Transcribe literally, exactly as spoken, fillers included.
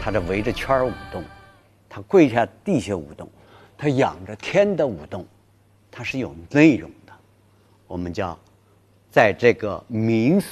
他是围着圈儿舞动，他跪下地下舞动，他仰着天的舞动，它是有内容的。我们叫在这个民俗